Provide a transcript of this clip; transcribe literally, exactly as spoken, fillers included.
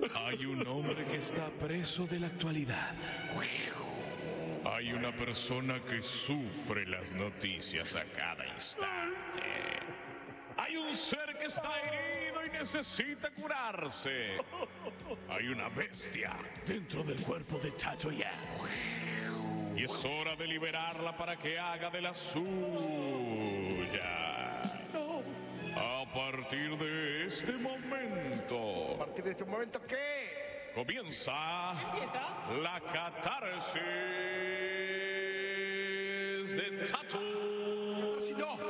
Hay un hombre que está preso de la actualidad. Hay una persona que sufre las noticias a cada instante. Hay un ser que está herido y necesita curarse. Hay una bestia dentro del cuerpo de Tatoya. Y es hora de liberarla para que haga de las suyas. A partir de este momento. ¿A partir de este momento qué? Comienza, ¿Empieza? la catarsis de Tatu.